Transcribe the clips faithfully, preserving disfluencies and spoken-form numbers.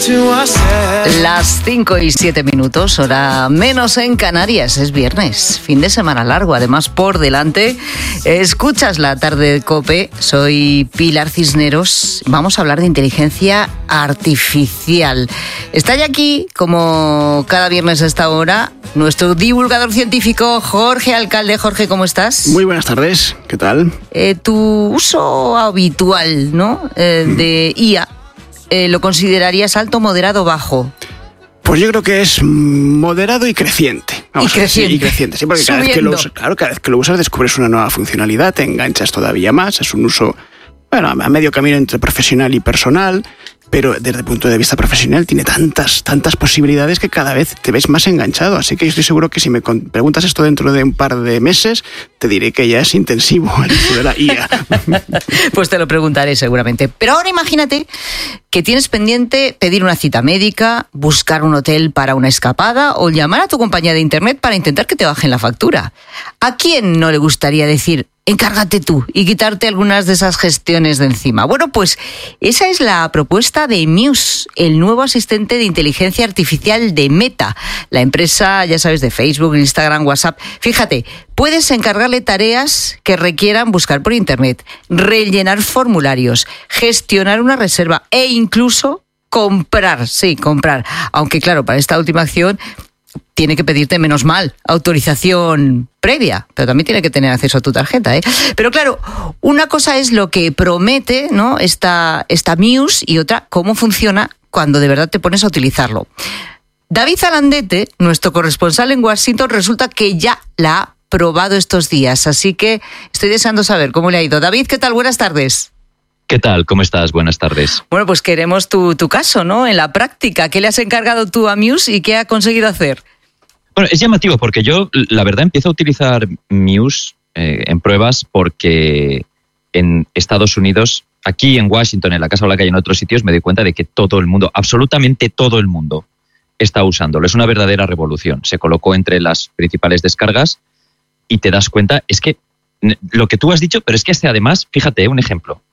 Las cinco y siete minutos, hora menos en Canarias. Es viernes, fin de semana largo, además por delante. Escuchas La Tarde de COPE, soy Pilar Cisneros. Vamos a hablar de inteligencia artificial. Está ya aquí, como cada viernes a esta hora, nuestro divulgador científico Jorge Alcalde. Jorge, ¿cómo estás? Muy buenas tardes, ¿qué tal? Eh, tu uso habitual, ¿no? Eh, de I A. Eh, ¿Lo considerarías alto, moderado, bajo? Pues yo creo que es moderado y creciente. Vamos y creciente. A ver, sí, y creciente. Sí, porque cada vez, que lo usas, claro, cada vez que lo usas descubres una nueva funcionalidad, te enganchas todavía más. Es un uso, bueno, a medio camino entre profesional y personal, pero desde el punto de vista profesional tiene tantas, tantas posibilidades que cada vez te ves más enganchado. Así que yo estoy seguro que si me preguntas esto dentro de un par de meses, te diré que ya es intensivo el uso de la I A. Pues te lo preguntaré seguramente. Pero ahora imagínate que tienes pendiente pedir una cita médica, buscar un hotel para una escapada o llamar a tu compañía de internet para intentar que te bajen la factura. ¿A quién no le gustaría decir, encárgate tú y quitarte algunas de esas gestiones de encima? Bueno, pues esa es la propuesta de Muse, el nuevo asistente de inteligencia artificial de Meta, la empresa, ya sabes, de Facebook, Instagram, WhatsApp. Fíjate, puedes encargarle tareas que requieran buscar por internet, rellenar formularios, gestionar una reserva e incluso comprar, sí, comprar. Aunque claro, para esta última acción tiene que pedirte, menos mal, autorización previa, pero también tiene que tener acceso a tu tarjeta, ¿eh? Pero claro, una cosa es lo que promete, ¿no?, esta, esta Muse, y otra, cómo funciona cuando de verdad te pones a utilizarlo. David Zalandete, nuestro corresponsal en Washington, resulta que ya la ha probado estos días, así que estoy deseando saber cómo le ha ido. David, ¿qué tal? Buenas tardes. ¿Qué tal? ¿Cómo estás? Buenas tardes. Bueno, pues queremos tu, tu caso, ¿no?, en la práctica. ¿Qué le has encargado tú a Muse y qué ha conseguido hacer? Bueno, es llamativo porque yo, la verdad, empiezo a utilizar Muse eh, en pruebas porque en Estados Unidos, aquí en Washington, en la Casa Blanca y en otros sitios, me doy cuenta de que todo el mundo, absolutamente todo el mundo, está usándolo. Es una verdadera revolución. Se colocó entre las principales descargas y te das cuenta, es que lo que tú has dicho, pero es que este además, fíjate, un ejemplo.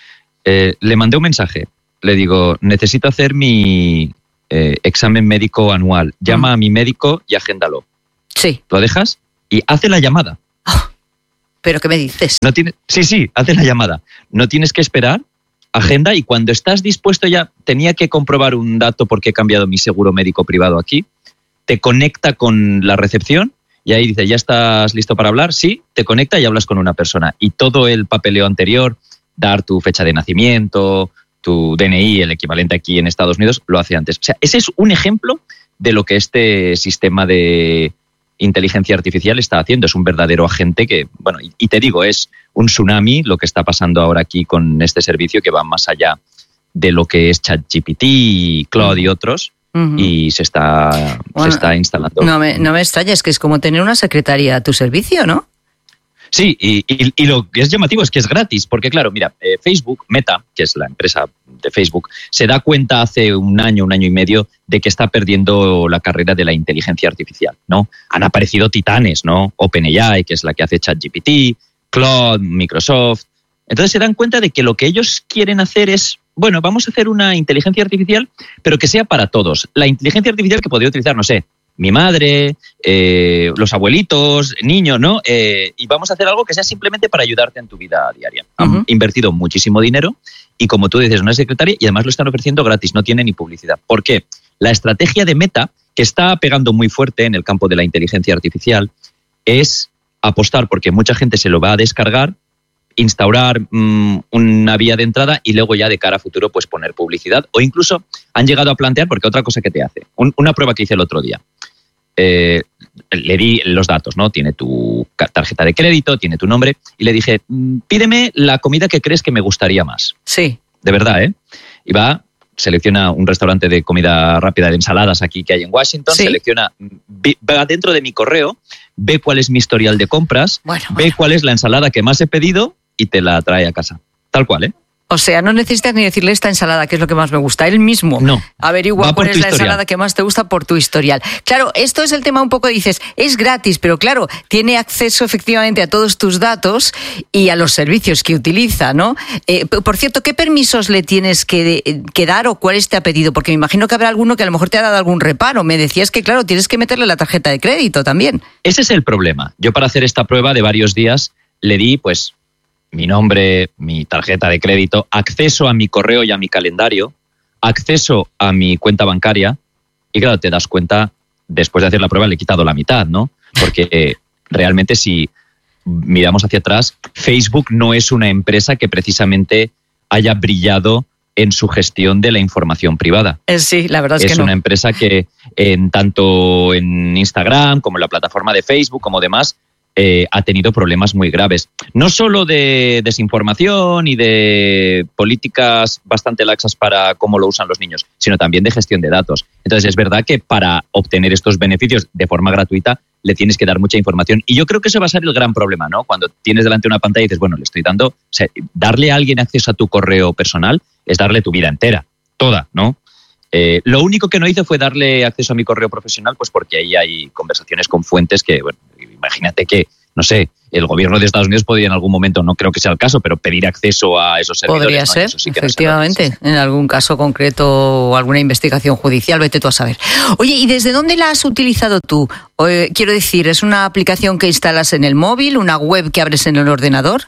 Eh, le mandé un mensaje, le digo, necesito hacer mi eh, examen médico anual, llama mm. a mi médico y agéndalo. Sí. ¿Lo dejas? Y hace la llamada. Oh, ¿pero qué me dices? No tiene, sí, sí, hace la llamada. No tienes que esperar, agenda, y cuando estás dispuesto ya, tenía que comprobar un dato porque he cambiado mi seguro médico privado aquí, te conecta con la recepción y ahí dice, ¿ya estás listo para hablar? Sí, te conecta y hablas con una persona. Y todo el papeleo anterior, dar tu fecha de nacimiento, tu D N I, el equivalente aquí en Estados Unidos, lo hace antes. O sea, ese es un ejemplo de lo que este sistema de inteligencia artificial está haciendo. Es un verdadero agente que, bueno, y, y te digo, es un tsunami lo que está pasando ahora aquí con este servicio que va más allá de lo que es ChatGPT, Claude y otros. Uh-huh. Y se está, bueno, se está instalando. No me, no me extraña, es que es como tener una secretaria a tu servicio, ¿no? Sí, y, y, y lo que es llamativo es que es gratis, porque claro, mira, eh, Facebook, Meta, que es la empresa de Facebook, se da cuenta hace un año, un año y medio, de que está perdiendo la carrera de la inteligencia artificial, ¿no? Han aparecido titanes, ¿no? OpenAI, que es la que hace ChatGPT, Claude, Microsoft. Entonces se dan cuenta de que lo que ellos quieren hacer es, bueno, vamos a hacer una inteligencia artificial, pero que sea para todos. La inteligencia artificial que podría utilizar, no sé, mi madre, eh, los abuelitos, niños, ¿no? Eh, y vamos a hacer algo que sea simplemente para ayudarte en tu vida diaria. Uh-huh. Han invertido muchísimo dinero y, como tú dices, una secretaria, y además lo están ofreciendo gratis, no tiene ni publicidad. ¿Por qué? La estrategia de Meta, que está pegando muy fuerte en el campo de la inteligencia artificial, es apostar porque mucha gente se lo va a descargar, instaurar mmm, una vía de entrada y luego ya de cara a futuro pues poner publicidad, o incluso han llegado a plantear, porque otra cosa que te hace, un, una prueba que hice el otro día, eh, le di los datos, ¿no? Tiene tu tarjeta de crédito, tiene tu nombre, y le dije, pídeme la comida que crees que me gustaría más. Sí. De verdad, ¿eh? Y va, selecciona un restaurante de comida rápida, de ensaladas aquí que hay en Washington, sí. selecciona, va dentro de mi correo, ve cuál es mi historial de compras, bueno, ve bueno. cuál es la ensalada que más he pedido y te la trae a casa. Tal cual, ¿eh? O sea, no necesitas ni decirle esta ensalada, que es lo que más me gusta. Él mismo no, averigua cuál es la historial. ensalada que más te gusta por tu historial. Claro, esto es el tema un poco, dices, es gratis, pero claro, tiene acceso efectivamente a todos tus datos y a los servicios que utiliza, ¿no? Eh, por cierto, ¿qué permisos le tienes que, que dar o cuáles te ha pedido? Porque me imagino que habrá alguno que a lo mejor te ha dado algún reparo. Me decías que, claro, tienes que meterle la tarjeta de crédito también. Ese es el problema. Yo para hacer esta prueba de varios días le di, pues, mi nombre, mi tarjeta de crédito, acceso a mi correo y a mi calendario, acceso a mi cuenta bancaria y claro, te das cuenta, después de hacer la prueba le he quitado la mitad, ¿no? Porque eh, realmente si miramos hacia atrás, Facebook no es una empresa que precisamente haya brillado en su gestión de la información privada. Sí, la verdad es, es que no. Es una empresa que en tanto en Instagram como en la plataforma de Facebook como demás, Eh, ha tenido problemas muy graves. No solo de desinformación y de políticas bastante laxas para cómo lo usan los niños, sino también de gestión de datos. Entonces, es verdad que para obtener estos beneficios de forma gratuita le tienes que dar mucha información. Y yo creo que eso va a ser el gran problema, ¿no? Cuando tienes delante una pantalla y dices, bueno, le estoy dando... O sea, darle a alguien acceso a tu correo personal es darle tu vida entera, toda, ¿no? Eh, lo único que no hice fue darle acceso a mi correo profesional, pues porque ahí hay conversaciones con fuentes que, bueno, imagínate que, no sé, el gobierno de Estados Unidos podría en algún momento, no creo que sea el caso, pero pedir acceso a esos servidores. Podría ¿no? ser, Eso sí que efectivamente, no en algún caso concreto o alguna investigación judicial, vete tú a saber. Oye, ¿y desde dónde la has utilizado tú? Eh, quiero decir, ¿es una aplicación que instalas en el móvil, una web que abres en el ordenador?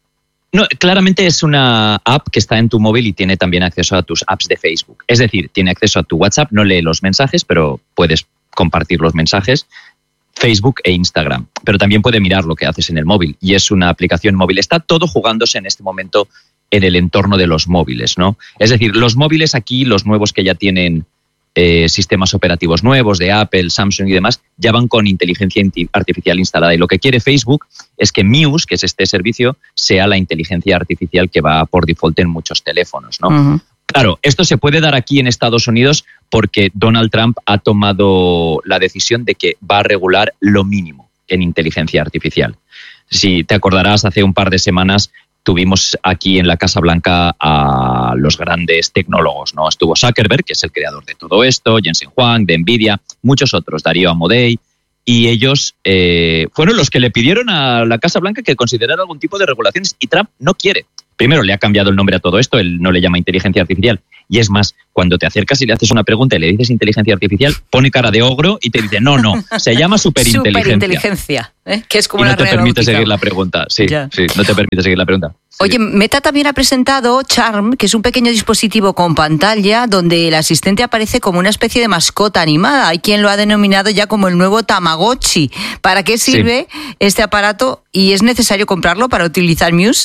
No, claramente es una app que está en tu móvil y tiene también acceso a tus apps de Facebook. Es decir, tiene acceso a tu WhatsApp, no lee los mensajes, pero puedes compartir los mensajes, Facebook e Instagram. Pero también puede mirar lo que haces en el móvil y es una aplicación móvil. Está todo jugándose en este momento en el entorno de los móviles, ¿no? Es decir, los móviles aquí, los nuevos que ya tienen eh, sistemas operativos nuevos de Apple, Samsung y demás, ya van con inteligencia artificial instalada. Y lo que quiere Facebook es que Muse, que es este servicio, sea la inteligencia artificial que va por default en muchos teléfonos, ¿no? Uh-huh. Claro, esto se puede dar aquí en Estados Unidos porque Donald Trump ha tomado la decisión de que va a regular lo mínimo en inteligencia artificial. Si te acordarás, hace un par de semanas tuvimos aquí en la Casa Blanca a los grandes tecnólogos, ¿no? Estuvo Zuckerberg, que es el creador de todo esto, Jensen Huang, de Nvidia, muchos otros, Darío Amodei, y ellos eh, fueron los que le pidieron a la Casa Blanca que considerara algún tipo de regulaciones y Trump no quiere. Primero, le ha cambiado el nombre a todo esto, él no le llama inteligencia artificial. Y es más, cuando te acercas y le haces una pregunta y le dices inteligencia artificial, pone cara de ogro y te dice, no, no, se llama superinteligencia. Superinteligencia, ¿eh? Que es como y una no te permite seguir la pregunta. Sí, ya. sí, no te permite seguir la pregunta. Sí. Oye, Meta también ha presentado Charm, que es un pequeño dispositivo con pantalla donde el asistente aparece como una especie de mascota animada. Hay quien lo ha denominado ya como el nuevo Tamagotchi. ¿Para qué sirve sí. este aparato y es necesario comprarlo para utilizar Muse?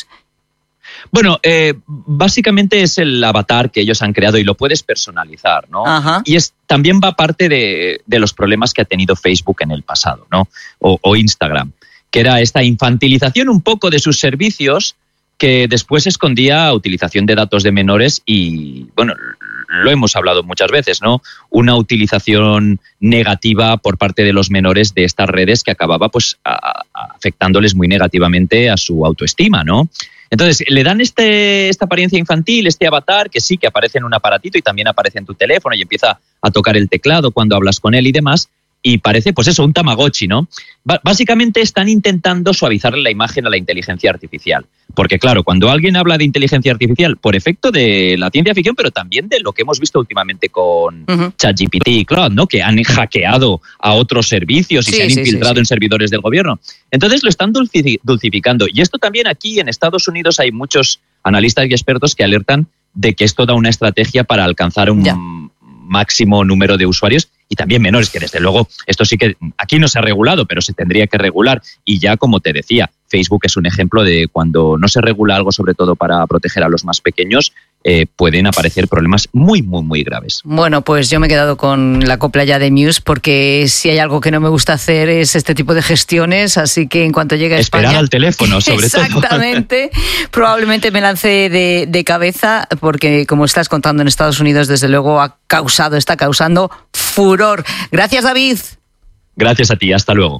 Bueno, eh, básicamente es el avatar que ellos han creado y lo puedes personalizar, ¿no? Ajá. Y es, también va parte de, de los problemas que ha tenido Facebook en el pasado, ¿no? O, o Instagram, que era esta infantilización un poco de sus servicios que después escondía utilización de datos de menores y, bueno, lo hemos hablado muchas veces, ¿no? Una utilización negativa por parte de los menores de estas redes que acababa, pues, a, a, afectándoles muy negativamente a su autoestima, ¿no? Entonces, le dan este, esta apariencia infantil, este avatar, que sí, que aparece en un aparatito y también aparece en tu teléfono y empieza a tocar el teclado cuando hablas con él y demás, y parece, pues eso, un Tamagotchi, ¿no? B- básicamente están intentando suavizarle la imagen a la inteligencia artificial. Porque, claro, cuando alguien habla de inteligencia artificial, por efecto de la ciencia ficción, pero también de lo que hemos visto últimamente con uh-huh. ChatGPT y Claude, ¿no? Que han hackeado a otros servicios y sí, se han sí, infiltrado sí, sí. en servidores del gobierno. Entonces lo están dulci- dulcificando. Y esto también aquí en Estados Unidos hay muchos analistas y expertos que alertan de que esto da una estrategia para alcanzar un ya. máximo número de usuarios y también menores, que desde luego esto sí que aquí no se ha regulado, pero se tendría que regular. Y ya, como te decía, Facebook es un ejemplo de cuando no se regula algo, sobre todo para proteger a los más pequeños, eh, pueden aparecer problemas muy, muy, muy graves. Bueno, pues yo me he quedado con la copla ya de Muse, porque si hay algo que no me gusta hacer es este tipo de gestiones, así que en cuanto llegue a España... Esperar al teléfono, sobre exactamente, todo. Exactamente. Probablemente me lance de, de cabeza, porque como estás contando en Estados Unidos, desde luego ha causado, está causando furor. Gracias, David. Gracias a ti, hasta luego.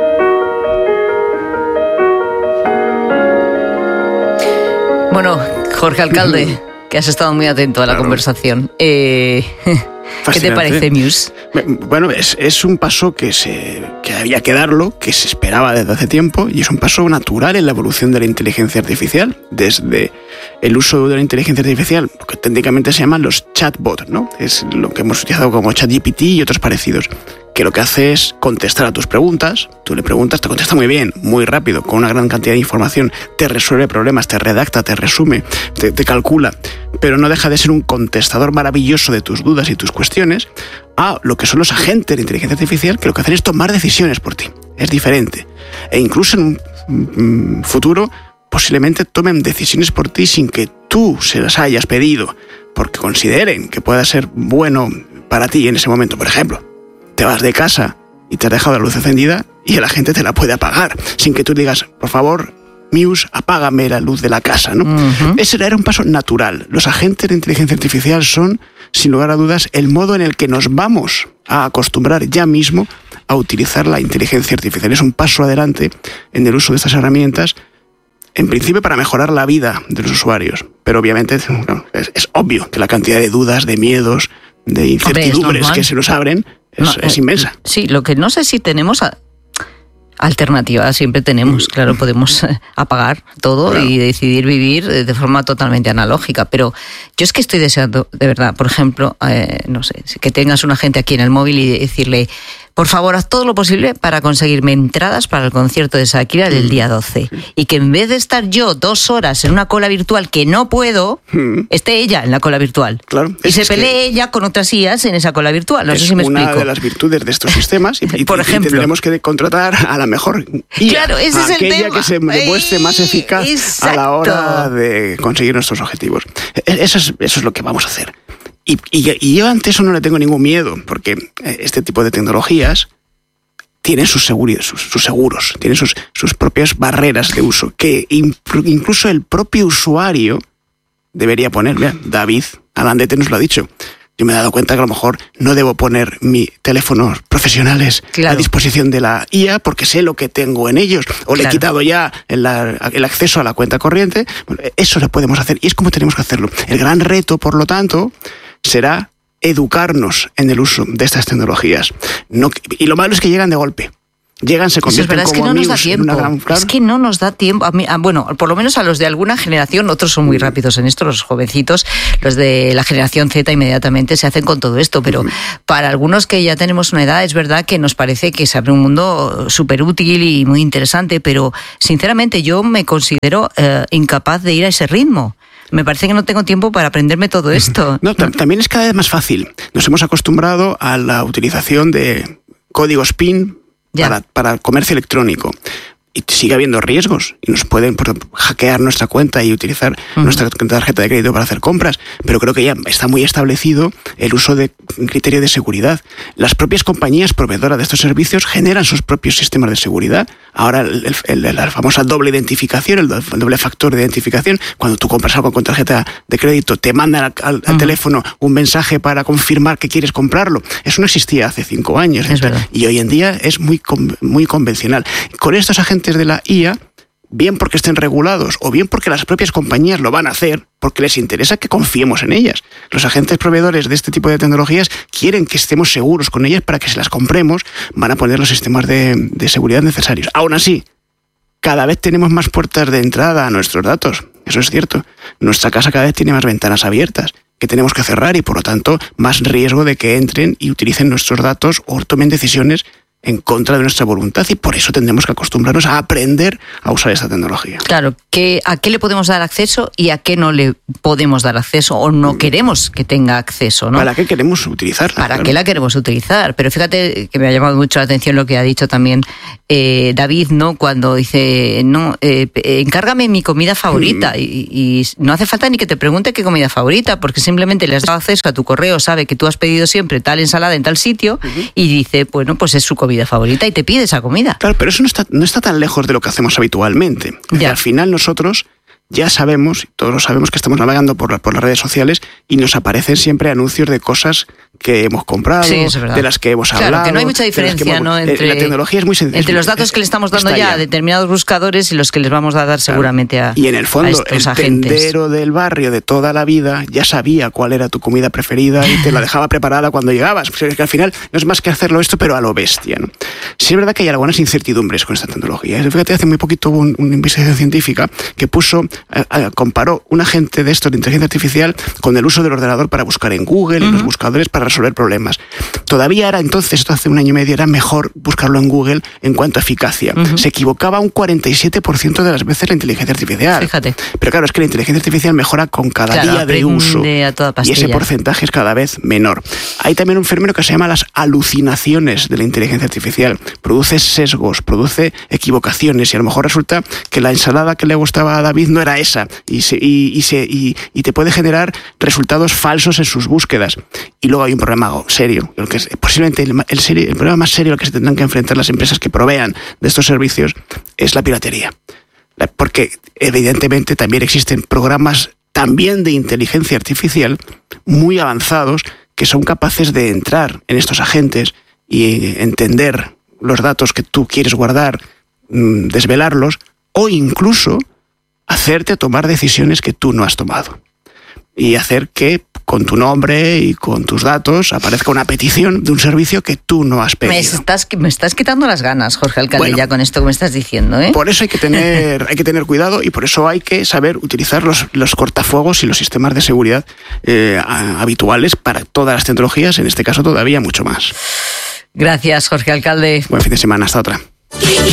Bueno, Jorge Alcalde, que has estado muy atento a la claro. conversación. Eh, ¿Qué te parece, Muse? Bueno, es, es un paso que, se, que había que darlo, que se esperaba desde hace tiempo, y es un paso natural en la evolución de la inteligencia artificial, desde el uso de la inteligencia artificial, lo que técnicamente se llaman los chatbots, ¿no? Es lo que hemos utilizado como ChatGPT y otros parecidos, que lo que hace es contestar a tus preguntas. Tú le preguntas, te contesta muy bien, muy rápido, con una gran cantidad de información, te resuelve problemas, te redacta, te resume, te, te calcula, pero no deja de ser un contestador maravilloso de tus dudas y tus cuestiones a lo que son los agentes de inteligencia artificial, que lo que hacen es tomar decisiones por ti. Es diferente. E incluso en un mm, futuro posiblemente tomen decisiones por ti sin que tú se las hayas pedido, porque consideren que pueda ser bueno para ti en ese momento. Por ejemplo, te vas de casa y te has dejado la luz encendida y el agente te la puede apagar, sin que tú digas, por favor, Muse, apágame la luz de la casa, ¿no? Uh-huh. Ese era un paso natural. Los agentes de inteligencia artificial son, sin lugar a dudas, el modo en el que nos vamos a acostumbrar ya mismo a utilizar la inteligencia artificial. Es un paso adelante en el uso de estas herramientas, en principio para mejorar la vida de los usuarios, pero obviamente bueno, es, es obvio que la cantidad de dudas, de miedos, de incertidumbres Hombre, que se nos abren es, no, es inmensa. Sí, lo que no sé si tenemos a... alternativa, siempre tenemos, claro, podemos apagar todo claro. y decidir vivir de forma totalmente analógica, pero yo es que estoy deseando, de verdad, por ejemplo, eh, no sé, que tengas un agente aquí en el móvil y decirle, por favor, haz todo lo posible para conseguirme entradas para el concierto de Shakira del día doce. Y que en vez de estar yo dos horas en una cola virtual que no puedo, mm. esté ella en la cola virtual. Claro. Y se pelee ella con otras I As en esa cola virtual. No sé si me explico. Es una de las virtudes de estos sistemas. Y, por y, ejemplo. Y tendremos que contratar a la mejor I A. Claro, ese es el aquella tema. que se demuestre más eficaz Exacto. a la hora de conseguir nuestros objetivos. Eso es, eso es lo que vamos a hacer. Y, y, y yo ante eso no le tengo ningún miedo, porque este tipo de tecnologías tienen sus, seguri- sus, sus seguros, tienen sus, sus propias barreras de uso, que incluso el propio usuario debería poner. Mira, David Alandete nos lo ha dicho. Yo me he dado cuenta que a lo mejor no debo poner mis teléfonos profesionales claro. a disposición de la I A porque sé lo que tengo en ellos, o claro. le he quitado ya el, el acceso a la cuenta corriente. Bueno, eso lo podemos hacer y es como tenemos que hacerlo. El gran reto, por lo tanto, será educarnos en el uso de estas tecnologías. No, y lo malo es que llegan de golpe. Llegan, se convierten es como es que no nos da tiempo. En una gran, claro. Es que no nos da tiempo. A mí, a, bueno, por lo menos a los de alguna generación, otros son muy rápidos en esto, los jovencitos, los de la generación Z inmediatamente se hacen con todo esto, pero uh-huh. para algunos que ya tenemos una edad, es verdad que nos parece que se abre un mundo súper útil y muy interesante, pero sinceramente yo me considero eh, incapaz de ir a ese ritmo. Me parece que no tengo tiempo para aprenderme todo esto. No, t- también es cada vez más fácil. Nos hemos acostumbrado a la utilización de códigos PIN para, para comercio electrónico. Y sigue habiendo riesgos y nos pueden por ejemplo, hackear nuestra cuenta y utilizar uh-huh. nuestra tarjeta de crédito para hacer compras, pero creo que ya está muy establecido el uso de criterio de seguridad. Las propias compañías proveedoras de estos servicios generan sus propios sistemas de seguridad. Ahora el, el, el, la famosa doble identificación, el doble factor de identificación, cuando tú compras algo con tarjeta de crédito, te mandan al, al, al uh-huh. teléfono un mensaje para confirmar que quieres comprarlo. Eso no existía hace cinco años y hoy en día es muy, muy convencional. Con estos agentes de la I A, bien porque estén regulados o bien porque las propias compañías lo van a hacer, porque les interesa que confiemos en ellas. Los agentes proveedores de este tipo de tecnologías quieren que estemos seguros con ellas para que si las compremos van a poner los sistemas de, de seguridad necesarios. Aún así, cada vez tenemos más puertas de entrada a nuestros datos. Eso es cierto. Nuestra casa cada vez tiene más ventanas abiertas que tenemos que cerrar y, por lo tanto, más riesgo de que entren y utilicen nuestros datos o tomen decisiones en contra de nuestra voluntad, y por eso tendremos que acostumbrarnos a aprender a usar esta tecnología. Claro, que ¿a qué le podemos dar acceso y a qué no le podemos dar acceso o no queremos que tenga acceso, ¿no? ¿Para qué queremos utilizarla? ¿Para claro. qué la queremos utilizar? Pero fíjate que me ha llamado mucho la atención lo que ha dicho también eh, David, ¿no? Cuando dice, no, eh, encárgame mi comida favorita mm. y, y no hace falta ni que te pregunte qué comida favorita, porque simplemente le has dado acceso a tu correo, sabe que tú has pedido siempre tal ensalada en tal sitio uh-huh. y dice, bueno, pues es su comida comida favorita y te pide esa comida. Claro, pero eso no está, no está tan lejos de lo que hacemos habitualmente. Al final nosotros ya sabemos, todos lo sabemos, que estamos navegando por, por las redes sociales y nos aparecen siempre anuncios de cosas que hemos comprado, sí, es verdad, de las que hemos claro, hablado. Que no hay mucha diferencia, hemos, ¿no? Entre, la tecnología es muy sencilla. Entre los datos que le estamos dando ya a determinados buscadores y los que les vamos a dar claro. seguramente a Y en el fondo, el agentes. tendero del barrio de toda la vida ya sabía cuál era tu comida preferida y te la dejaba preparada cuando llegabas. Pues es que al final no es más que hacerlo esto, pero a lo bestia, ¿no? Sí es verdad que hay algunas incertidumbres con esta tecnología. Fíjate, hace muy poquito hubo un, una investigación científica que puso, a, a, comparó un agente de estos de inteligencia artificial con el uso del ordenador para buscar en Google uh-huh. y los buscadores para resolver problemas. Todavía era entonces, esto hace un año y medio, era mejor buscarlo en Google en cuanto a eficacia. Uh-huh. Se equivocaba un cuarenta y siete por ciento de las veces la inteligencia artificial. Fíjate. Pero claro, es que la inteligencia artificial mejora con cada claro, día de uso. A toda y ese porcentaje es cada vez menor. Hay también un fenómeno que se llama las alucinaciones de la inteligencia artificial. Produce sesgos, produce equivocaciones y a lo mejor resulta que la ensalada que le gustaba a David no era esa y, se, y, y, se, y, y te puede generar resultados falsos en sus búsquedas. Y luego hay un problema serio, que es posiblemente el, el, serio, el problema más serio al que se tendrán que enfrentar las empresas que provean de estos servicios es la piratería. Porque evidentemente también existen programas también de inteligencia artificial muy avanzados que son capaces de entrar en estos agentes y entender los datos que tú quieres guardar, desvelarlos o incluso hacerte tomar decisiones que tú no has tomado y hacer que con tu nombre y con tus datos aparezca una petición de un servicio que tú no has pedido. Me estás, me estás quitando las ganas, Jorge Alcalde, bueno, ya con esto que me estás diciendo, ¿eh? Por eso hay que tener, hay que tener cuidado y por eso hay que saber utilizar los, los cortafuegos y los sistemas de seguridad eh, habituales para todas las tecnologías, en este caso todavía mucho más. Gracias, Jorge Alcalde. Buen fin de semana, hasta otra.